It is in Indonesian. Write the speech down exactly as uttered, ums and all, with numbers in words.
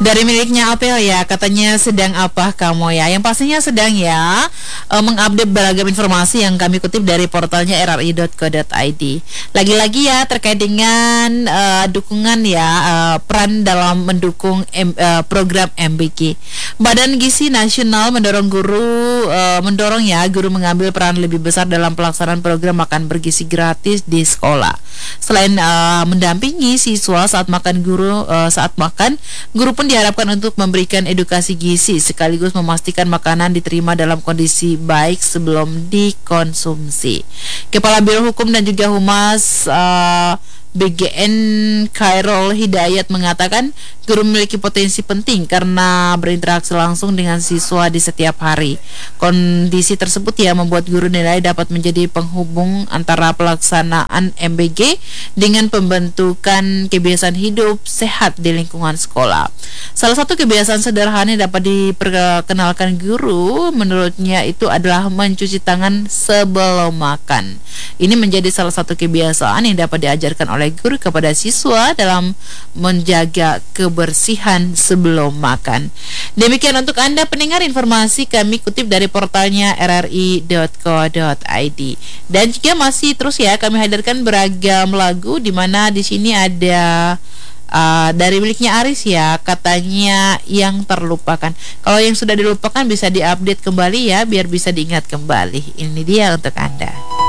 Dari miliknya Apel ya, katanya sedang apa kamu ya? Yang pastinya sedang ya uh, mengupdate beragam informasi yang kami kutip dari portalnya r r i dot co dot i d. Lagi-lagi ya terkait dengan uh, dukungan ya uh, peran dalam mendukung M, uh, program M B G. Badan Gizi Nasional mendorong guru uh, mendorong ya guru mengambil peran lebih besar dalam pelaksanaan program makan bergizi gratis di sekolah. Selain uh, mendampingi siswa saat makan guru uh, saat makan, guru pun diharapkan untuk memberikan edukasi gizi sekaligus memastikan makanan diterima dalam kondisi baik sebelum dikonsumsi. Kepala Biro Hukum dan juga Humas uh, B G N Khairul Hidayat mengatakan guru memiliki potensi penting karena berinteraksi langsung dengan siswa di setiap hari. Kondisi tersebut ya membuat guru nilai dapat menjadi penghubung antara pelaksanaan M B G dengan pembentukan kebiasaan hidup sehat di lingkungan sekolah. Salah satu kebiasaan sederhana yang dapat diperkenalkan guru menurutnya itu adalah mencuci tangan sebelum makan. Ini menjadi salah satu kebiasaan yang dapat diajarkan oleh guru kepada siswa dalam menjaga kebersihan sebelum makan. Demikian untuk Anda pendengar informasi kami kutip dari portalnya r r i dot co dot i d. Dan juga masih terus ya kami hadirkan beragam lagu di mana di sini ada Uh, dari miliknya Aris ya, katanya yang terlupakan. Kalau yang sudah dilupakan bisa diupdate kembali ya, biar bisa diingat kembali. Ini dia untuk Anda.